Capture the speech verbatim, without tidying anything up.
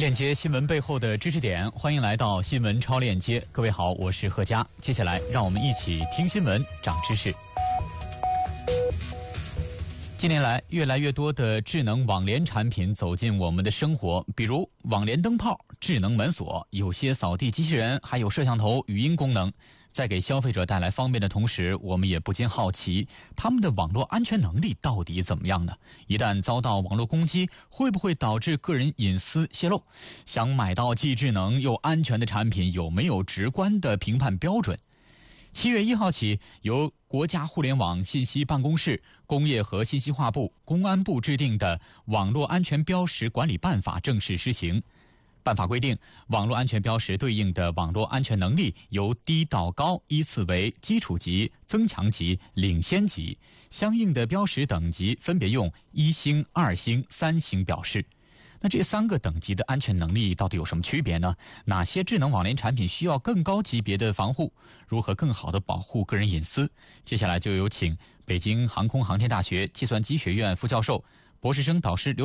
链接新闻背后的知识点，欢迎来到新闻超链接。各位好，我是贺佳。接下来让我们一起听新闻长知识。近年来，越来越多的智能网联产品走进我们的生活，比如网联灯泡、智能门锁，有些扫地机器人，还有摄像头、语音功能。在给消费者带来方便的同时，我们也不禁好奇，他们的网络安全能力到底怎么样呢？一旦遭到网络攻击，会不会导致个人隐私泄露？想买到既智能又安全的产品，有没有直观的评判标准？七月一号起，由国家互联网信息办公室、工业和信息化部、公安部制定的《网络安全标识管理办法》正式施行。办法规定，网络安全标识对应的网络安全能力由低到高依次为基础级、增强级、领先级，相应的标识等级分别用一星、二星、三星表示。那这三个等级的安全能力到底有什么区别呢？哪些智能网联产品需要更高级别的防护？如何更好地保护个人隐私？接下来就有请北京航空航天大学计算机学院副教授、博士生导师刘